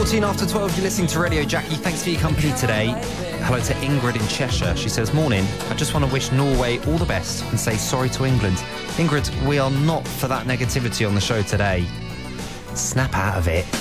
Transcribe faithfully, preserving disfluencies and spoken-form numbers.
fourteen after twelve, you're listening to Radio Jackie. Thanks for your company today. Hello to Ingrid in Cheshire. She says, morning, I just want to wish Norway all the best and say sorry to England. Ingrid, we are not for that negativity on the show today. Snap out of it.